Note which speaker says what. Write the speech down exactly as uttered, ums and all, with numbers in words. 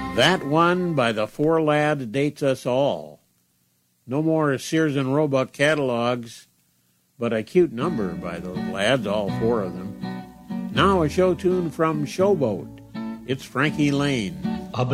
Speaker 1: That one by the Four Lad dates us all. No more Sears and Roebuck catalogs, but a cute number by those lads, all four of them. Now a show tune from Showboat. It's Frankie Lane.